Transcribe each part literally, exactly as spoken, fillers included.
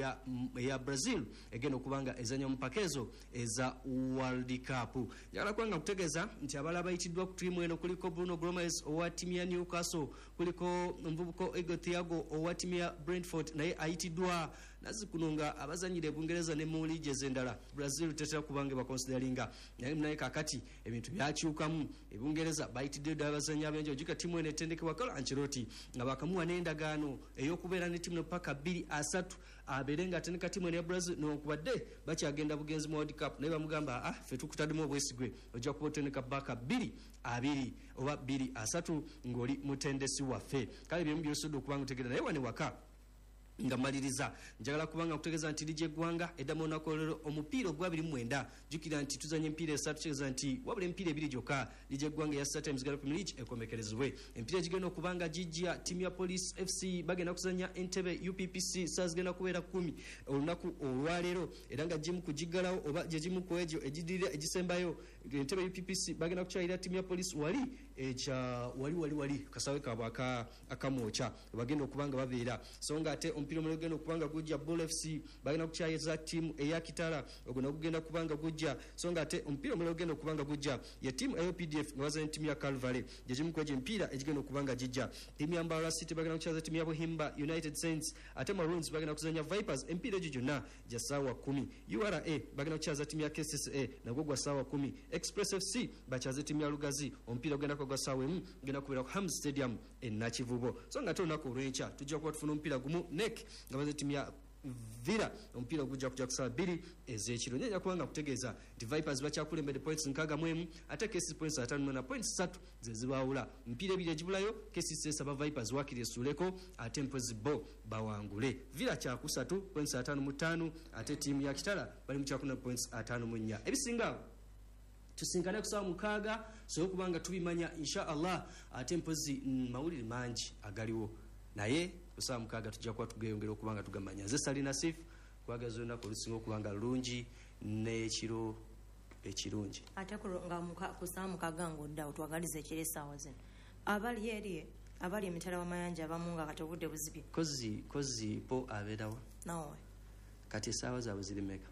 ya ya Brazil egeno kubanga ezanya mupakezo eza World Cup. Yala kwanga kutegeza nti abala bayitidwa ku timu eno kuliko Bruno Gomes owa timu ya Newcastle, kuliko Mvubuko Ego Thiago owa timu ya Brentford naye ayitidwa nazikununga abazanyire Bungereza ne mu ligi ezendala. Brazil tetera kubange ba consideringa naye naye kakati ebintu byakyukamu ebungereza bayitidde abazanya abenjo jika timu ene tendekebwa Carlo Ancelotti nga bakamuwa n'endagaano ey'okubeera ne timu paka bbiri asatu aberenga atendeka timu ene ya Brazil n'okubadde bakyagenda bugenzi mu World Cup naye bamugamba ah fe tukutaddemu obwesigwe ojja kuba otendeka baka bbiri abiri oba bbiri asatu ng'oli mutendesi waffe kale byemu byosudde okubanga otegera naye wane waka nga maliriza njagala kubanga kutegeza nti lije gwanga edamo nakolero omupiira gwa biri mwenda jukira nti tuzanye mpira esatu cheza nti wabule mpira ebiri joka lije gwanga ya Times Gala Premier League ekomekerezwe empira jigeno kubanga jijja timu ya Police F C bagenda kuzanya Entebbe U P P C saz gena kubeera kumi olunaku olwalero eranga jimu kujigalawo oba jejimu kwejo ejidirira ejisembayo Entebbe U P P C bagenda kuchaira timu ya Police wali echa wali wali wali kasawe kabaka akamocha bagenda kubanga babeera songa ate ompira mulogeno kubanga gujja Bull F C bagenda kuchayiza timu eya Kitala ogona kugenda kubanga gujja songa ate ompira mulogeno kubanga gujja ya timu A P D F ngwaza timu ya Calvary jeje mukweje mpira ejigeno kubanga jijja timu ya Mbarara City bagenda kuchayiza timu ya Buhimba United Saints ate Maroons bagenda kuzanya Vipers empira jijona ja sawa kumi U R A bagenda kuchayiza timu ya K C C A nagogwa sawa kumi Express F C bachayiza timu ya Lugazi ompira ogenda kugwa sawa emu ngenda kubera ku Ham Stadium e Nakivubo songa ate onako olwencha tujja kuba tufuna ompira gumu nek ngabaze timu ya Villa ompira gujja kuja kusaba biri ezekiro nyenja kubanga kutegeeza nti Vipers bakyakulembedde points nkaga mwemu ate K C C points atano na points tatu zezibawula mpira ebiri ejibulayo K C C saba Vipers wakiri suleko ate mpozi bo bawangule Villa kya kusatu points atano mu ttaano ate timu ya Kitala bali mu kyakuna points atano mu nnya ebisinga tusinkane kusaba mukaga so kubanga tubimanya insha Allah ate mpozi mm, mawulire mangi agaliwo naye kusaba mukaga tujja kwa tugeyongera okubanga tugamanya ze Salina Sif kwagazona ko lusingo kubanga lungi ne kiro ekirungi ate kulonga muka kusaba mukaga ngodda otwagalize ekiresa wazene abali yeriye abali emitala wa mayanja abamunga katobudde buzibi kozi kozi po aberawa nawe kati sawa za buzirimeka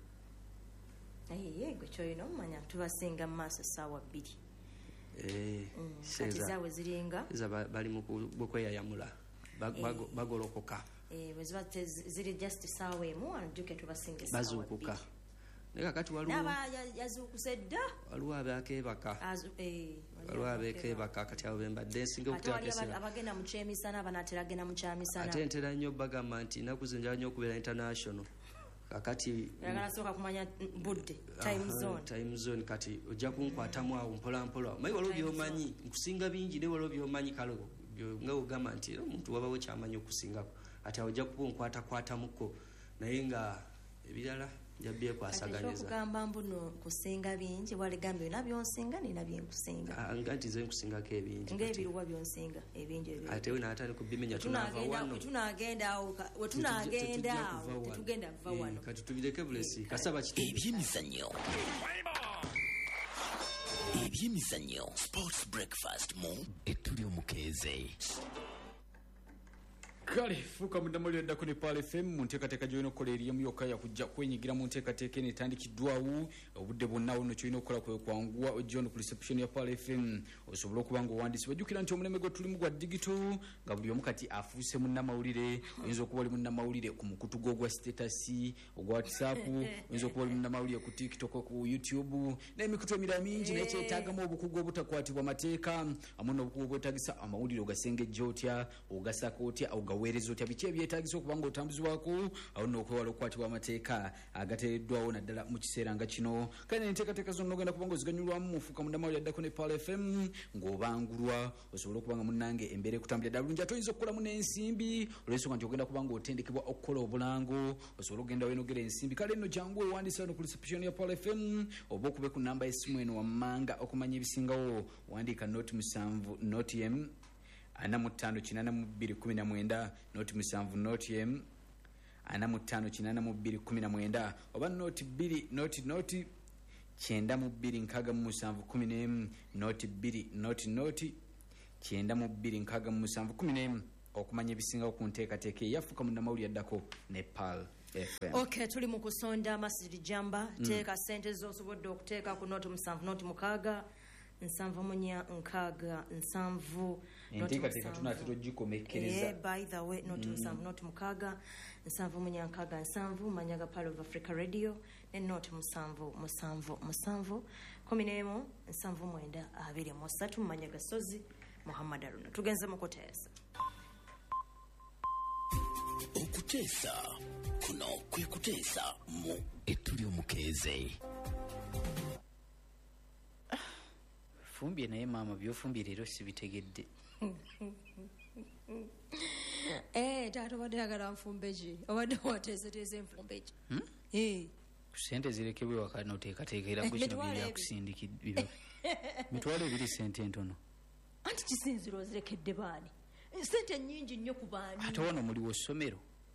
eh yego choino manya tubasinga maso sawa bbiri eh mm, seza zawe ziringa za bali mu bokweya yamula bagolokoka eh weziba ziri just sawa emu anduke tubasinge sawa bazukuka neka kati walu naba yazukusedda walu abake baka azu eh walu abake baka kati abo bemba dancing okutakesera abagenda mu chemisana banatera gena mu chamisana ate entera nnyo bagamanti nakuzinja nnyo kubera international kakati yagala soka kumanya budde time zone time zone kati ojja kunkwatamu awo mpola mpola mayi walo byomanyi nkusinga bingi ne walo byomanyi kalo nga ugamba nti omuntu wabawo kyamanyi okusingako ati ojja kunkwata kwata muko naye nga ebirala jabye kwasaganiza kugamba mbuno kusinga bingi waligambe nabyonsinga nina byenkusinga ah nganti ze nkusinga ke bingi ngebiruwa byonsinga ebingi ebyo ate wena atali kubimenya tunava wano tunagenda awo tunagenda awo tugenda va wano kati tubireke bulesi kasaba kiti ebyemizannyo ebyemizannyo sports breakfast mu etuli omukeze kale fuka mudamuli edda ku Nepal F M mu nteekateeka gy'olina okukola erimu yokka yakujja kwenyigira mu nteekateeka eno etandikiddwawo obudde bwonna buno kyolina okukola kwe kwanguwa ojja ono ku reception ya Nepal F M osobola okuba nga owandiisi bajjukira nti omulembe gwe tulimu gwa digito nga buli omu kati afuuse munnamawulire oyinza okuba oli munnamawulire ku mukutu gwo ogwa status ogwa WhatsApp oyinza okuba oli munnamawulire ku TikTok ku YouTube n'emikutu emirala mingi naye kyetaagamu obukugu obutakwatibwa mateeka amu n'obukugu obwetaagisa amawulire ogasengejja otya ogasaka otya werezo tya biche byetaagisa okubanga otambuzibwako awo n'okwewala okukwatibwa amateeka agateereddwawo naddala mu kiseera nga kino kale enteekateeka zonna ogenda kubanga oziganyulwamu mufuuka munnamawulire addako Nepal F M ng'obangulwa osobola okubanga munnange embeera ekutambulira ddala bulungi ate oyinza okukolamu n'ensimbi olw'ensonga nti ogenda kubanga otendekebwa okukola obulango osobola okugenda wenogera ensimbi kale nno jangu owandiisa no ku reception ya Nepal F M oba okube ku namba y'essimu eno wammanga okumanya ebisingawo wandiika noti musanvu noti m ana mutano kinana mu bbiri kumi na mwenda noti musanvu noti m ana mutano kinana mu bbiri kumi na mwenda oba noti bbiri noti noti kyenda mu bbiri nkaaga mu musanvu kumi n'emu noti bbiri noti noti kyenda mu bbiri nkaaga mu musanvu kumi n'emu okumanya ebisingawo ku nteekateeka eyafuuka munnamawulire addako Nepal F M. Okay, tuli mu kusonda Masjid Jamba mm. teeka sente z'osobodde okuteeka ku noti musanvu noti mukaaga nsanvu munya nkaaga nsanvu enteekateeka tunatera ogikomekereza. Eh, by the way noti musanvu noti mukaaga nsanvu munya nkaaga nsanvu manyaga Pearl of Africa Radio ne noti musanvu musanvu musanvu kumi n'emu nsanvu mwenda abiri mu ssatu manyaga Sozi Muhammad Aruna. Tugenze mu kuteesa. Okuteesa kuno kwe kuteesa mu ettuli omukeeze. Fumbye naye maama byofumbye leero sibitegedde. Eh, taata obadde ayagala nfumbe ki? Obadde wateeseteese enfumbe ki? Eh. Sente zirekebwe waka n'oteekateekera ku kino byakusindikibwa. Mitwalo ebiri sente ntono. Anti kisinziro ozirekedde baani? Sente nnyingi nnyo ku baani. Ate wano muliwo ssomero.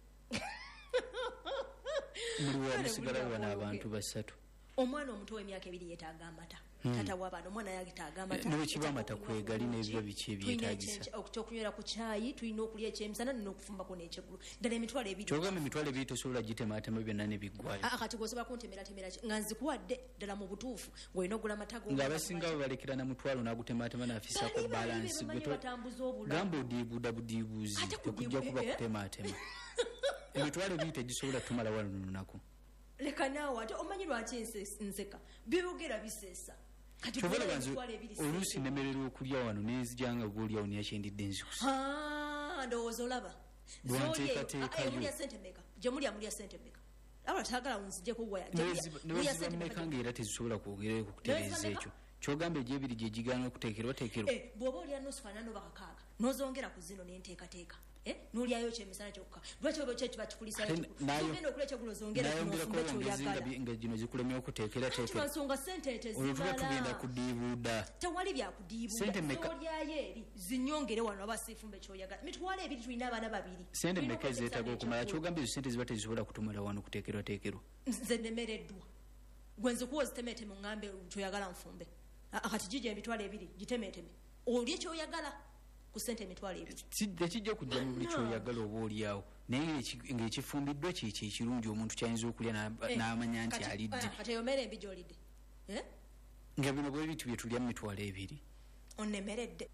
Muliwo amusigalawo wano abantu basatu. Omwana omuto w'emyaka ebiri yeetaaga amata. Taata w'abaana omwana yeetaaga amata. N'ekiba amata kwegali n'ebyo biki ebyetaagisa. Okunywerera ku caayi tulina okulya ekyemisana n'okufumbako n'ekyeggulo. Ddala emitwalo ebiri. Kyogamba emitwalo ebiri tosobola gitemaatema byonna ne biggwayo. Kati gw'osobola kuntemeratemera ki? Nga nzikuwadde ddala mu butuufu ng'olina ogula amata go. Ng'abasinga balekera na mutwalo n'agutemaatema n'afisaako balansi. Gamba odiibuuda budiibuuzi tekujja kuba kutemaatema. Emitwalo ebiri tegisobola tumala wano lunaku. Leka naawe ate omanyi lwaki nseka byogera biseesa. Kati oluusi nemererwa okulya wano nenzijanga gwolyawo niyakyendidde nzikusa. Ndowooza olaba mulya sente meka gye mulya mulya sente meka aba tagala unzijeko gwaya neweziba mmeka ngaera tezisobola kwogerayo kukutereeza ekyo kyogamba egyebiri gye gigaana okuteekerwa teekerwa. Bw'oba olya nusu fanano bakakaaga n'ozongera ku zino n'enteekateeka n'olyayo kyemisana kyokka lwaki oba kyo kiba kikulisagenda okula ekyogulo zongera nga gino zikulemya okuteekera teekeransonga sente tezibalolwotuba tugenda kudiibuuda tewali byakudiibuuda olyayo eri zinyongere wano abasiifumbe kyoyagala mitwalo ebiri tulina abaana babiri sente mmeka ezeetaaga okumala kyogamba ezo sente ziba tezisobola kutumala wano kuteekerwa teekerwa. Nze nemereddwa gwe nzikuwa ozitemeeteme ŋŋambe kyoyagala nfumbe kati gigi emitwalo ebiri gitemeeteme olya ekyoyagala ku sente emitwalo ebiri tekijja kujja mu buli kyoyagala oba olyawo naye ng'ekifumbiddwa kyekyo ekirungi omuntu kyayinza okulya n'amanya nti alidde. Kati eyo mmere embi gy'olidde nga bino bwe bitu bye tulya mu mitwalo ebiri onnemeredde.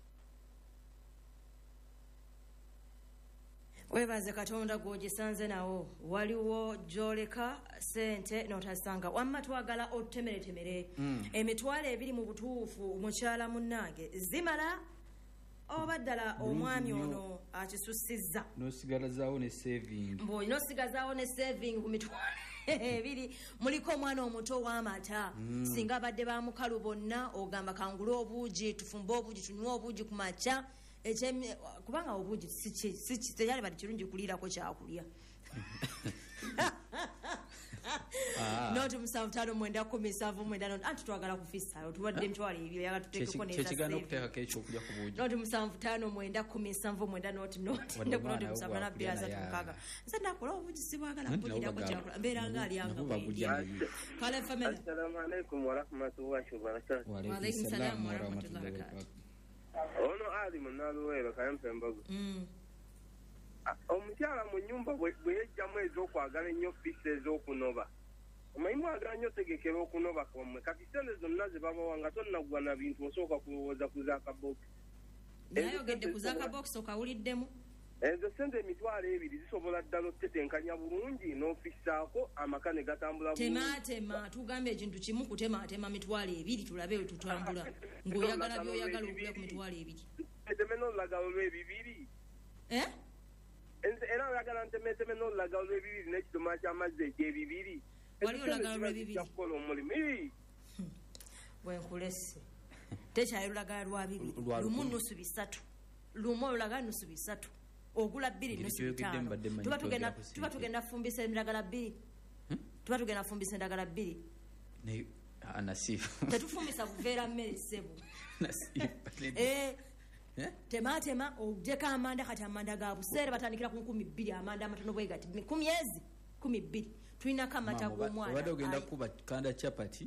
Webaze Katonda gw'ogisanze nawo waliwo gy'oleka sente n'otasanga wamma twagala otutemeretemere emitwalo ebiri mu butuufu mukyala munnange zimala oba ddala omwami ono akisussizza n'osigazaawo ne saving mbonyi n'osigazaawo ne saving ku mitwalo ebiri muliko omwana omuto w'amata singa abadde ba mukalu bonna ogamba kangule obuugi tufumbe obuugi tunywe obuugi ku makya kubanga obuugi teyali bali kirungi kuliirako kyakulya. Noti musanvu ttaano mwenda kkumi nsanvu mwenda noti anti twagala kufisayo tuwadde emitwalo ebyo yagala tuteekeko nekigaana okuteekako ekyokulya ku buugi noti musanvu ttaano mwenda kkumi nsanvu mwenda noti noti noti musanvu na bbiri asatu mukaaga nze nakola obuugi sibwagala mpulirako kyakula mbeera nga alyanga bwedi. Kale family assalamu alaikum wa rahmatullahi wa barakatuh. Wa alaikum salaam wa rahmatullahi wa barakatuh. Ono ali munaluweero kampembago omukyala mu nnyumba bwe yejjamu ez'okwagala ennyo fisi ez'okunoba omanyi mwagala nnyo tegekera okunoba kwammwe kati sente zonna ze babawa nga tonnaggwa na bintu osooka kulowooza ku zaakabokisi nayogedde ku zaakabokisi okawuliddemu ezo sente emitwalo ebiri zisobola ddala okutetenkanya bulungi n'ofisaako amaka ne gatambula bulungi. Temaatema tugambye ekintu kimu kutemaatema mitwalo ebiri tulabe we tutambula ng'oyagala by'oyagala okulya ku mitwalo ebiri eteme n'olulagalo lw'ebibiri era oyagala ntemeeteme n'olulagalo lw'ebibiri n'ekidomola ky'amazzi egy'ebibiri wali olulagalo lw'ebibiri kukola omulimu bwenkulese tekyali lulagala lwa bibiri lumu nusu bisatu lumu olulagala nusu bisatu ogula bbiri nusu bitaano tuba tugenda fumbisa endagala bbiri tuba tugenda fumbisa endagala bbiri tetufumbisa buveera mmere ssebu tematema ogyeko amanda kati amanda ga buseere batandikira ku nkumi bbiri amanda amatono bwe gati kumi ezi kumi bbiri tulinako amata g'omwana obadde ogenda kuba kanda chapati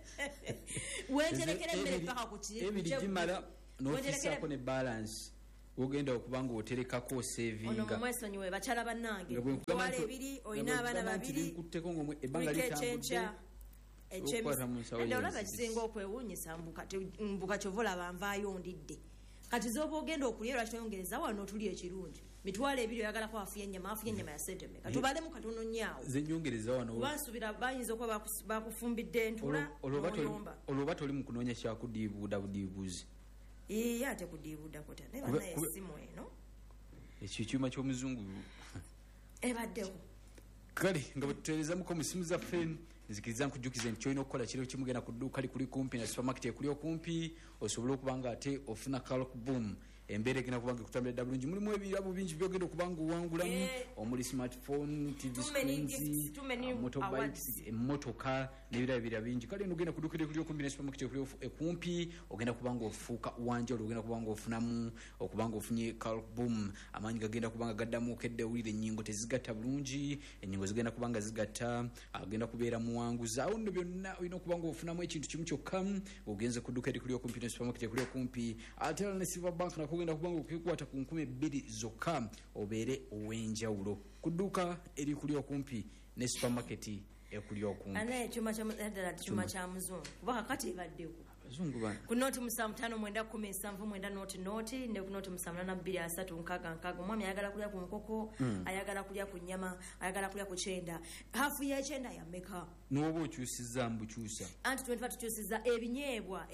wenterekera emmere paka ku ebiri gimala n'ofisaako ne balance ogenda okubanga oterekako ono mumwesonyiwe bakyala bannange twala ebiri olina abaana babiri wikeekyenkya olaba kisinga okwewuunyisa mbuka kyovola banvaayo ndidde kati zoba ogenda okulya lwaki toyongereza wano otuli ekirungi mitwalo ebiri oyagalako afuya ennyama afuya ennyama ya sente meka tubalemu katono nnyawo zenyongereza wano bansubira bayinza okuba bakufumbidde entula olwoba toli mu kunoonya kyakudiibuuda budiibuuzi ee ate kudiibuuda kota naye banaye essimu eno ekyo kyuma ky'omuzungu ebaddewo kale nga bwetuteerezamuko mu simu zaffe nzikiriza nkujjukiza nti kyolina okukola kiro kimugenda ku dduuka likuli kumpi na supermarket ekuli okumpi osobole okuba nga ate ofuna Carol Boom embeera egenda kubanga ekutambulidde bulungi mulimu ebirabo bingi byogenda okubanga owangulamu omuli smartphone tv screens motorbikes emmotoka n'ebirabo ebirala bingi kale nogenda ku dduuka ekuli okumpi ne supermarket ekuli ekumpi ogenda kubanga ofuuka wanjawulo ogenda kubanga ofunamu okubanga ofunye Carol Boom amaanyi gagenda kubanga gaddamu okedde owulire ennyingo tezigatta bulungi ennyingo zigenda kubanga zigatta agenda kubeera muwanguzi awo nno byonna olina okubanga ofunamu ekintu kimu kyokka ogenze ku dduuka ekuli okumpi ne supermarket ekuli okumpi ate era ne silver bank nako ogenda kubanga okukwata ku nkumi bbiri zokka obeere ow'enjawulo ku dduuka eri kuli okumpi ne supermarket ekuli okumpi anaye ekyuma kya muzungu kuba kakati ebaddeko abazungu bana ku nooti musanvu ttaano mwenda kkumi nsanvu mwenda nooti nooti ne ku nooti musanvu nana bbiri asatu nkaaga nkaaga omwami ayagala kulya ku nkoko ayagala kulya ku nnyama ayagala kulya ku kyenda hafu y'ekyenda yammeka n'oba okyusiza mbukyusa anti twetuba tukyusiza ebinyeebwa